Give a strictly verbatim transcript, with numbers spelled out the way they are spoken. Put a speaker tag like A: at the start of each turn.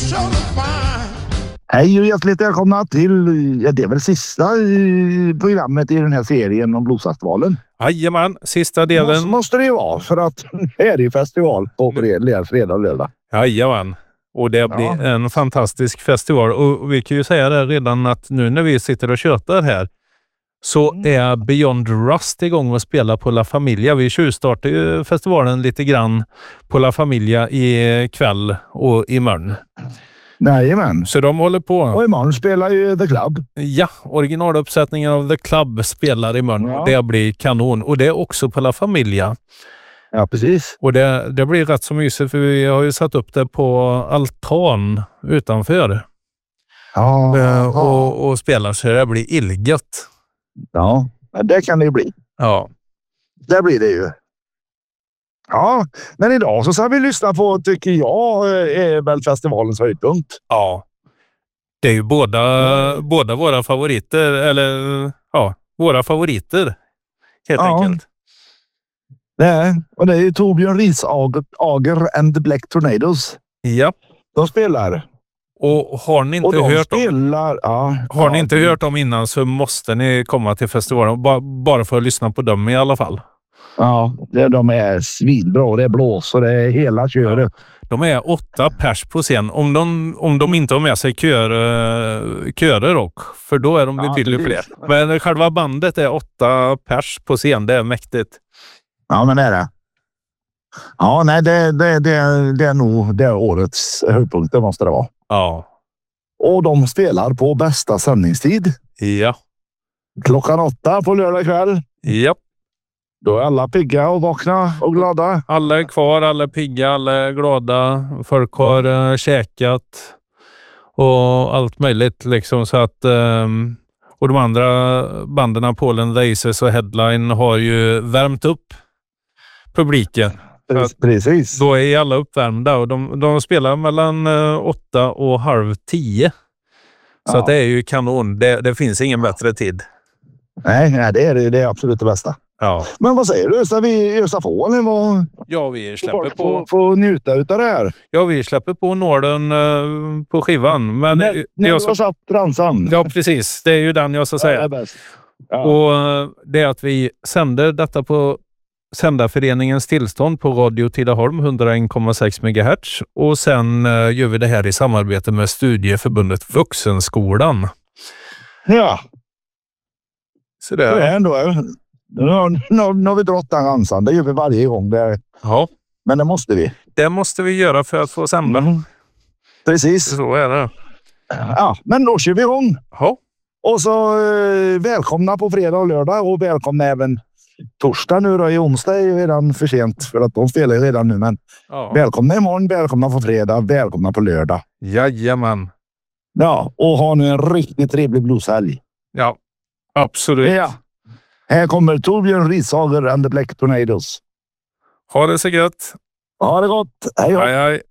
A: Hej och hjärtligt välkomna till, ja, det är väl sista i programmet i den här serien om Bluesfestivalen.
B: Jajamän, sista delen.
A: Måste, måste det ju vara, för att det är ju festival på fredag, fredag och lördag.
B: Jajamän, och det blir ja. en fantastisk festival. Och vi kan ju säga det redan att nu när vi sitter och tjötar här så mm. är Beyond Rust igång och spelar på La Familia. Vi tjuvstartar ju festivalen lite grann på La Familia i kväll och imorgon.
A: Jajamän.
B: Så de håller på.
A: Och imorgon spelar ju The Club.
B: Ja, originaluppsättningen av The Club spelar imorgon. Ja. Det blir kanon. Och det är också på La Familia.
A: Ja, precis.
B: Och det, det blir rätt så mysigt, för vi har ju satt upp det på altan utanför.
A: Ja.
B: Uh, och, och spelar, så det blir ilgött.
A: Ja, det kan det ju bli.
B: Ja.
A: Det blir det ju. Ja, men idag så ska vi lyssna på, tycker jag, är väl festivalens höjdpunkt.
B: Ja. Det är ju båda, mm. båda våra favoriter, eller ja, våra favoriter helt
A: ja.
B: enkelt.
A: Nej, och det är ju Torbjörn Risager and the Black Tornadoes.
B: Ja.
A: De spelar.
B: Och har ni inte, hört,
A: spelar,
B: om,
A: ja,
B: har
A: ja.
B: ni inte hört om innan, så måste ni komma till festivalen bara, bara för att lyssna på dem i alla fall.
A: Ja, det, de är svinbra. Det är blås och det är hela köret.
B: De är åtta pers på scen. Om de, om de inte har med sig kör, körer dock, för då är de betydligt ja, fler. Men själva bandet är åtta pers på scen. Det är mäktigt.
A: Ja, men det är det. Ja, nej, det, det, det, det är nog det är årets höjdpunkt. Det måste det vara.
B: Ja.
A: Och de spelar på bästa sändningstid.
B: Ja.
A: Klockan åtta på lördag kväll.
B: Ja.
A: Då är alla pigga och vakna och glada.
B: Alla är kvar, alla är pigga, alla är glada. Folk har uh, käkat och allt möjligt liksom, så att um, och de andra banden, Polen, The Aces och Headline, har ju värmt upp publiken.
A: Precis.
B: Då är alla uppvärmda och de, de spelar mellan uh, åtta och halv tio. Så ja. Att det är ju kanon. Det, det finns ingen bättre tid.
A: Nej, nej det, är, det är absolut det bästa.
B: Ja.
A: Men vad säger du? Ska vi ösa på eller vad?
B: Ja, vi släpper på.
A: Få, få njuta utav det här.
B: Ja, vi släpper på nålen uh, på skivan. Men
A: när när jag har satt transan.
B: Ja, precis. Det är ju den jag ska säga.
A: Ja, det är bäst. Ja.
B: Och uh, det är att vi sänder detta på Sändarföreningens tillstånd på Radio Tidaholm hundra en komma sex megahertz. Och sen uh, gör vi det här i samarbete med Studieförbundet Vuxenskolan.
A: Ja.
B: Så det är,
A: det är ändå... Nu har, nu, nu har vi drott den ansan. Det gör vi varje gång. Det,
B: ja.
A: Men det måste vi.
B: Det måste vi göra för att få sända. Mm.
A: Precis.
B: Så är det.
A: Ja, men då kör vi igång.
B: Ja.
A: Och så eh, välkomna på fredag och lördag. Och välkomna även torsdag nu då. I onsdag är ju redan för sent. För att de spelar ju redan nu. Men ja. Välkomna imorgon, välkomna på fredag, välkomna på lördag.
B: Jajamän.
A: Ja, och ha nu en riktigt trevlig blueshelg.
B: Ja, absolut.
A: Ja. Här kommer Torbjörn Risager and the Black Tornadoes.
B: Ha det så gött.
A: Ha det gott. Hej,
B: hej, hej.